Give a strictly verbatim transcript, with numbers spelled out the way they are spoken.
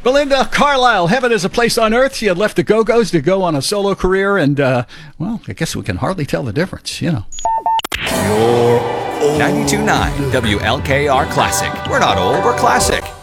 Belinda Carlisle, Heaven is a Place on Earth. She had left the Go-Go's to go on a solo career, and, uh, well, I guess we can hardly tell the difference, you know. ninety-two point nine W L K R Classic. We're not old, we're classic.